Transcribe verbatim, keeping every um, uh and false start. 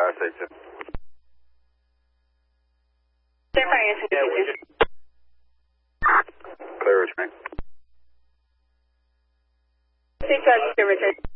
I say two. Stand by, answer Yeah, we just... Clear return. six thousand, return.